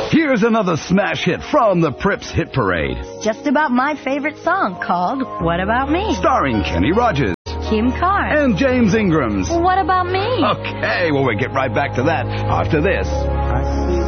Here's another smash hit from the Prips Hit Parade. Just about my favorite song called What About Me? Starring Kenny Rogers, Kim Carr, and James Ingrams. What About Me? Okay, well, we'll get right back to that after this.